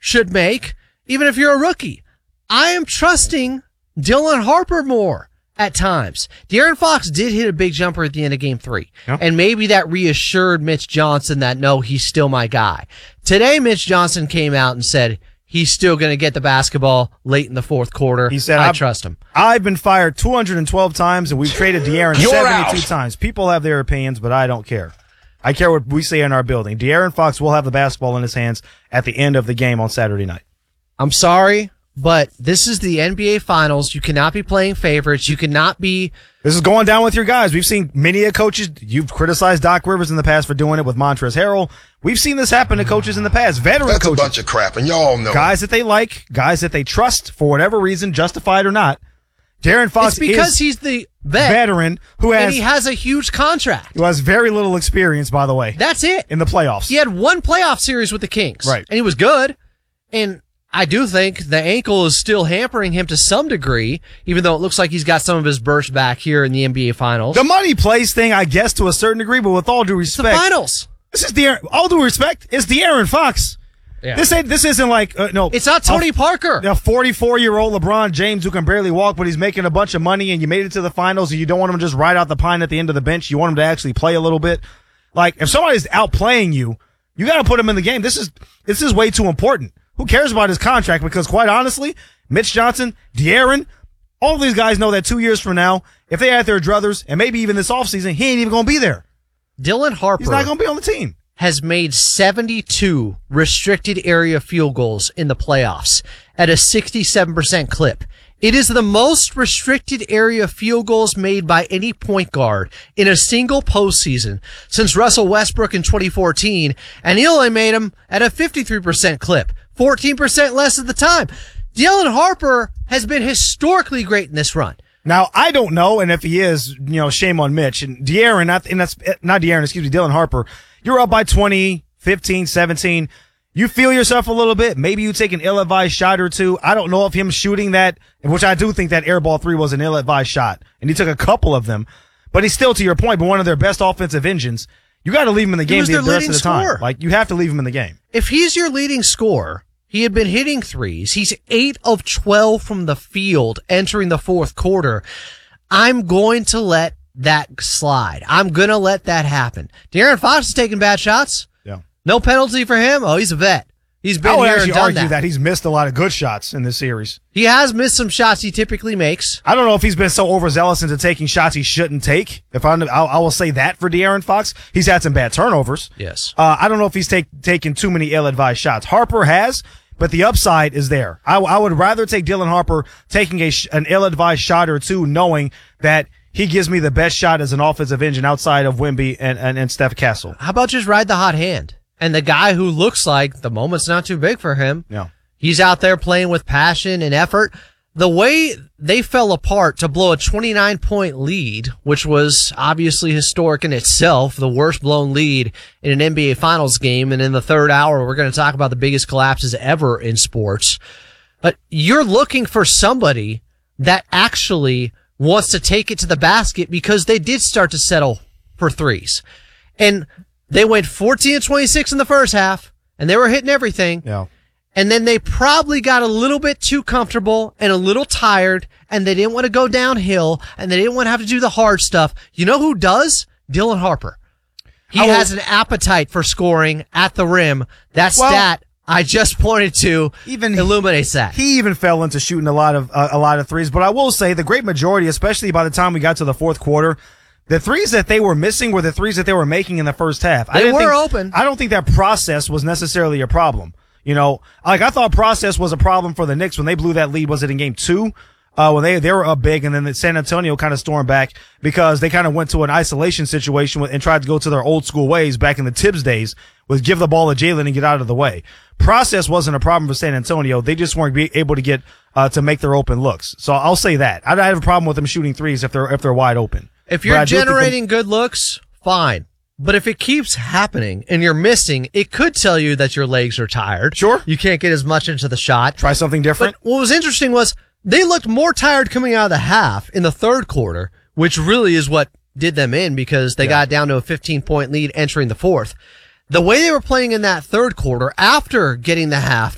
should make, even if you're a rookie. I am trusting Dylan Harper more at times. De'Aaron Fox did hit a big jumper at the end of game 3. Yeah. And maybe that reassured Mitch Johnson that, no, he's still my guy. Today, Mitch Johnson came out and said he's still going to get the basketball late in the fourth quarter. He said, I trust him. I've been fired 212 times, and we've traded De'Aaron 72 times. People have their opinions, but I don't care. I care what we say in our building. De'Aaron Fox will have the basketball in his hands at the end of the game on Saturday night. I'm sorry, but this is the NBA Finals. You cannot be playing favorites. You cannot be... This is going down with your guys. We've seen many coaches. You've criticized Doc Rivers in the past for doing it with Montrezl Harrell. We've seen this happen to coaches in the past. Veteran That's coaches. a bunch of crap, and y'all know guys that they like, guys that they trust for whatever reason, justified or not. De'Aaron Fox it's because is he's the veteran who has, and he has a huge contract. Who has very little experience, by the way. That's it. In the playoffs. He had one playoff series with the Kings. Right. And he was good. And I do think the ankle is still hampering him to some degree, even though it looks like he's got some of his burst back here in the NBA Finals. The money plays thing, I guess, to a certain degree, but with all due respect. It's the Finals. This is all due respect, it's De'Aaron Fox. Yeah. This isn't like, no. It's not Tony Parker. A 44-year-old LeBron James who can barely walk, but he's making a bunch of money, and you made it to the finals, and you don't want him to just ride out the pine at the end of the bench. You want him to actually play a little bit. Like, if somebody's outplaying you, you got to put him in the game. This is way too important. Who cares about his contract? Because quite honestly, Mitch Johnson, De'Aaron, all these guys know that 2 years from now, if they had their druthers, and maybe even this offseason, he ain't even going to be there. Dylan Harper. He's not going to be on the team. Has made 72 restricted area field goals in the playoffs at a 67% clip. It is the most restricted area field goals made by any point guard in a single postseason since Russell Westbrook in 2014, and he only made them at a 53% clip, 14% less at the time. Dylan Harper has been historically great in this run. Now, I don't know, and if he is, shame on Mitch. And De'Aaron, Dylan Harper, you're up by 20, 15, 17. You feel yourself a little bit. Maybe you take an ill-advised shot or two. I don't know if him shooting that, which I do think that airball 3 was an ill-advised shot, and he took a couple of them. But he's still, to your point, but one of their best offensive engines. You got to leave him in the game the rest of the time. Like, you have to leave him in the game. If he's your leading scorer, he had been hitting threes. He's 8 of 12 from the field entering the fourth quarter. I'm going to let that slide. I'm going to let that happen. De'Aaron Fox is taking bad shots. Yeah. No penalty for him. Oh, he's a vet. He's been here and done I would argue that he's missed a lot of good shots in this series. He has missed some shots he typically makes. I don't know if he's been so overzealous into taking shots he shouldn't take. I will say that for De'Aaron Fox. He's had some bad turnovers. Yes. I don't know if he's taken too many ill-advised shots. Harper has, but the upside is there. I would rather take Dylan Harper taking an ill-advised shot or two, knowing that he gives me the best shot as an offensive engine outside of Wemby and Steph Castle. How about just ride the hot hand? And the guy who looks like the moment's not too big for him. Yeah. He's out there playing with passion and effort. The way they fell apart to blow a 29-point lead, which was obviously historic in itself, the worst blown lead in an NBA Finals game. And in the third hour, we're going to talk about the biggest collapses ever in sports. But you're looking for somebody that actually wants to take it to the basket because they did start to settle for threes. And they went 14-26 in the first half, and they were hitting everything. Yeah. And then they probably got a little bit too comfortable and a little tired, and they didn't want to go downhill, and they didn't want to have to do the hard stuff. You know who does? Dylan Harper. He has an appetite for scoring at the rim. That stat I just pointed to illuminates that. He even fell into shooting a lot of threes, but I will say the great majority, especially by the time we got to the fourth quarter, the threes that they were missing were the threes that they were making in the first half. They were open. I don't think that process was necessarily a problem. I thought process was a problem for the Knicks when they blew that lead. Was it in game 2? When they were up big, and then San Antonio kind of stormed back because they kind of went to an isolation situation and tried to go to their old school ways back in the Tibbs days with give the ball to Jalen and get out of the way. Process wasn't a problem for San Antonio. They just weren't able to get to make their open looks. So I'll say that. I have a problem with them shooting threes if they're wide open. If you're generating good looks, fine. But if it keeps happening and you're missing, it could tell you that your legs are tired. Sure. You can't get as much into the shot. Try something different. But what was interesting was they looked more tired coming out of the half in the third quarter, which really is what did them in because they got down to a 15-point lead entering the fourth. The way they were playing in that third quarter after getting the half